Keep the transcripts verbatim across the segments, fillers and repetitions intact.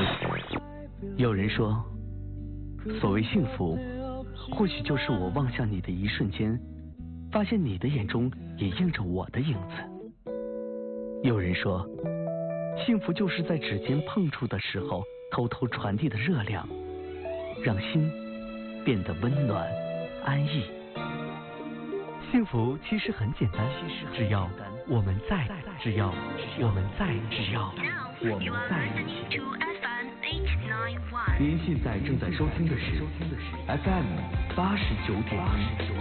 有人说，所谓幸福，或许就是我望向你的一瞬间，发现你的眼中也映着我的影子。有人说，幸福就是在指尖碰触的时候，偷偷传递的热量，让心变得温暖安逸。幸福其实很简单，只要我们在，只要我们在，只要我们在一起。您现在正在收听的是 F M 八十九点一。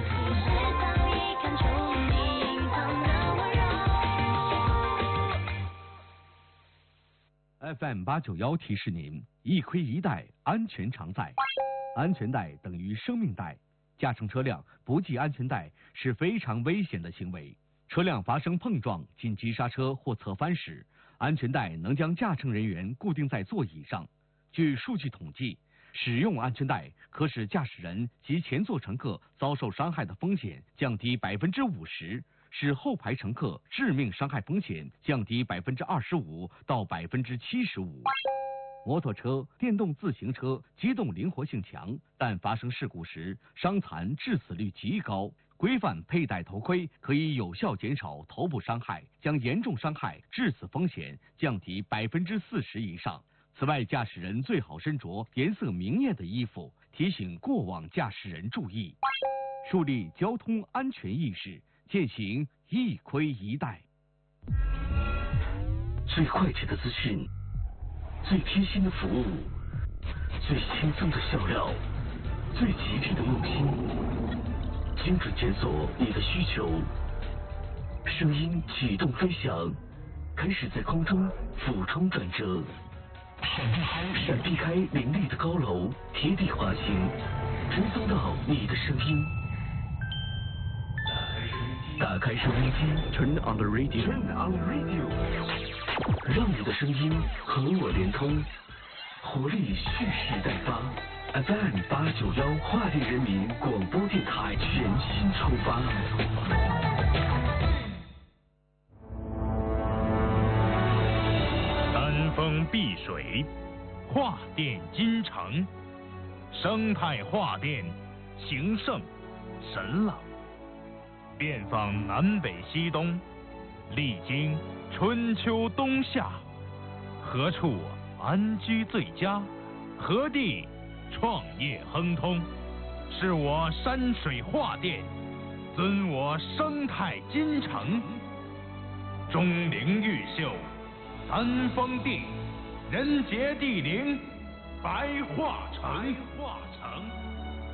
F M 八九幺提示您：一盔一带，安全常在。安全带等于生命带。驾乘车辆不系安全带是非常危险的行为。车辆发生碰撞、紧急刹车或侧翻时，安全带能将驾乘人员固定在座椅上。据数据统计，使用安全带可使驾驶人及前座乘客遭受伤害的风险降低百分之五十，使后排乘客致命伤害风险降低百分之二十五到百分之七十五。摩托车、电动自行车机动灵活性强，但发生事故时伤残致死率极高。规范佩戴头盔可以有效减少头部伤害，将严重伤害致死风险降低百分之四十以上。此外，驾驶人最好身着颜色明艳的衣服，提醒过往驾驶人注意。树立交通安全意识，践行一盔一带。 最快捷的资讯，最贴心的服务，最轻松的笑料，最极致的用心，精准检索你的需求。声音启动飞翔，开始在空中俯冲转折，闪避开林立的高楼，贴地滑行，追踪到你的声音。打开收音机 ，Turn on the radio，Turn on the radio， 让你的声音和我连通，活力蓄势待发。F M 八九幺华电人民广播电台全新出发。 山峰碧水，化电金城，生态化电，情圣神朗。遍访南北西东，历经春秋冬夏，何处安居最佳？何地创业亨通？是我山水画电，尊我生态金城。钟灵毓秀，三峰地，人杰地灵，白化城。白化城。